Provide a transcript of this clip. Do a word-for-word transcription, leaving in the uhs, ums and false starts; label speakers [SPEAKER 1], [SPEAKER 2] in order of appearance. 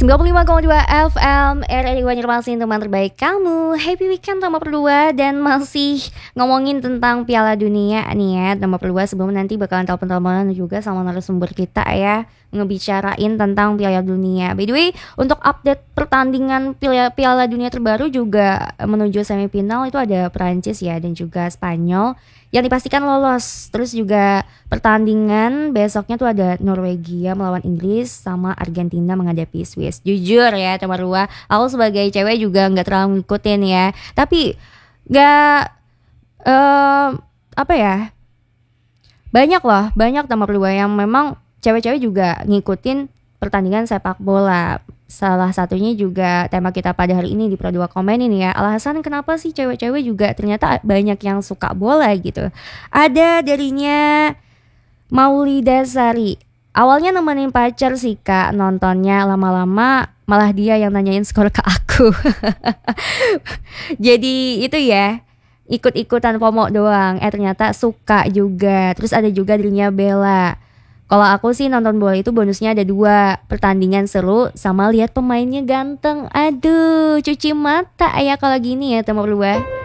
[SPEAKER 1] sembilan puluh lima koma dua F M R R I Banjarmasin, teman terbaik kamu. Happy weekend nomor berdua. Dan masih ngomongin tentang Piala Dunia nih ya nomor berdua. Sebelum nanti bakalan telepon-teleponan juga sama narasumber kita ya, ngebicarain tentang Piala Dunia. By the way, untuk update pertandingan Piala, Piala Dunia terbaru juga menuju semifinal itu ada Prancis ya dan juga Spanyol yang dipastikan lolos. Terus juga pertandingan besoknya tuh ada Norwegia melawan Inggris sama Argentina menghadapi Swiss. Jujur ya nomor dua, aku sebagai cewek juga nggak terlalu ngikutin ya. Tapi nggak uh, apa ya, banyak loh, banyak nomor dua yang memang cewek-cewek juga ngikutin pertandingan sepak bola. Salah satunya juga tema kita pada hari ini di Pro dua Komen ini ya. Alasan kenapa sih cewek-cewek juga ternyata banyak yang suka bola gitu. Ada darinya Maulida Sari. Awalnya nemenin pacar sih kak nontonnya, lama-lama malah dia yang nanyain skor ke aku. Jadi itu ya, ikut-ikutan FOMO doang. Eh ternyata suka juga. Terus ada juga dirinya Bella. Kalau aku sih nonton bola itu bonusnya ada dua, pertandingan seru sama lihat pemainnya ganteng. Aduh, cuci mata ya kalau gini ya teman berdua.